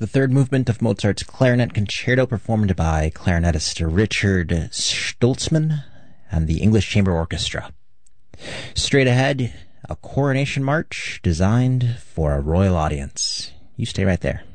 the third movement of Mozart's Clarinet Concerto performed by clarinetist Richard Stoltzman and the English Chamber Orchestra. Straight ahead, a coronation march designed for a royal audience. You stay right there.